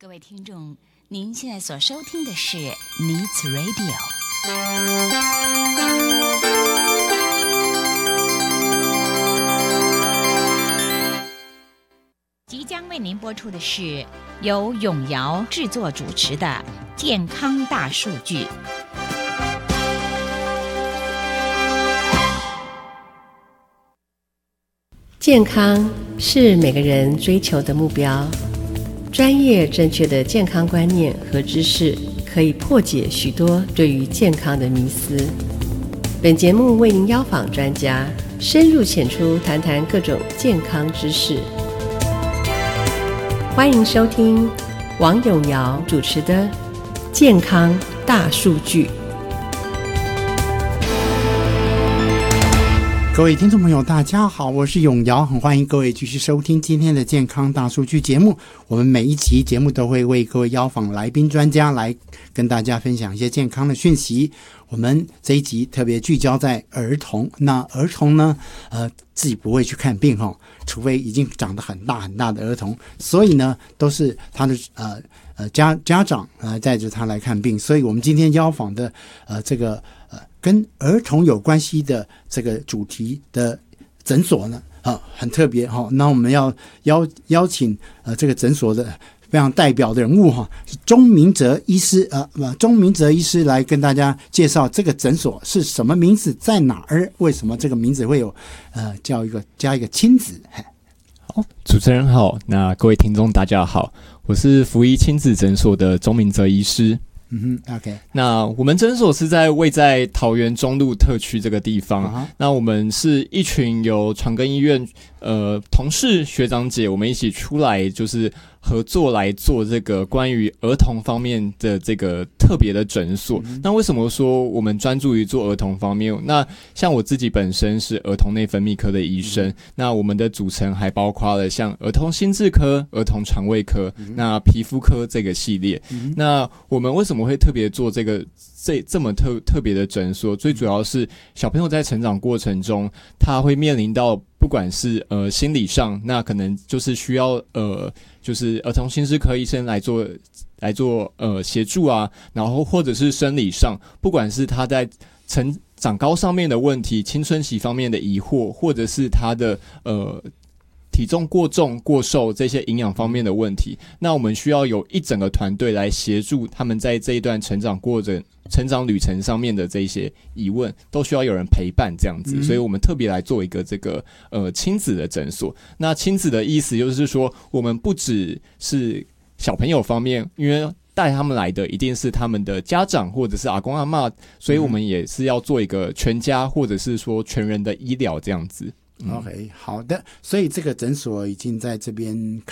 各位听众，您现在所收听的是 Needs Radio。即将为您播出的是由永尧制作主持的《健康大数据》。 健康是每个人追求的目标。专业正确的健康观念和知识，可以破解许多对于健康的迷思。本节目为您邀访专家，深入浅出谈谈各种健康知识。欢迎收听王永尧主持的《健康大数据》。 各位听众朋友大家好，我是永尧，很欢迎各位继续收听今天的健康大数据节目。我们每一期节目都会为各位邀访来宾专家来跟大家分享一些健康的讯息。我们这一集特别聚焦在儿童，那儿童呢自己不会去看病除非已经长得很大很大的儿童，所以呢都是他的家长带着他来看病。所以我们今天邀访的这个跟儿童有关系的这个主题的诊所呢很特别那我们要邀请这个诊所的非常代表的人物是钟明哲医师钟明哲医师来跟大家介绍这个诊所是什么名字，在哪儿，为什么这个名字会有加一个亲子。 好，主持人好，那各位听众大家好，我是福医亲子诊所的钟明哲医师。 OK， 那我们诊所是位在桃园中路特区这个地方。那我们是一群由长庚医院同事学长姐，我们一起出来就是合作来做这个关于儿童方面的这个特别的诊所。那为什么说我们专注于做儿童方面？那像我自己本身是儿童内分泌科的医生，那我们的组成还包括了像儿童心智科、儿童肠胃科、那皮肤科这个系列。那我们为什么会特别做这么特别的诊所？最主要是小朋友在成长过程中，他会面临到不管是心理上，那可能就是需要就是儿童心智科医生来做协助啊，然后或者是生理上，不管是他在长高上面的问题、青春期方面的疑惑，或者是他的体重过重过瘦这些营养方面的问题，那我们需要有一整个团队来协助他们在这一段成长旅程上面的这些疑问，都需要有人陪伴这样子。所以我们特别来做一个这个亲子的诊所。那亲子的意思就是说，我们不只是小朋友方面，因为带他们来的一定是他们的家长或者是阿公阿嬷，所以我们也是要做一个全家或者是说全人的医疗这样子。 OK， 好的，所以这个诊所已经在这边